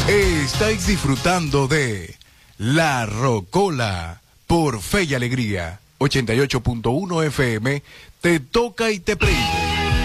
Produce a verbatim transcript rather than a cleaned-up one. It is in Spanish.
Estáis disfrutando de La Rocola por Fe y Alegría. ochenta y ocho punto uno F M, te toca y te prende.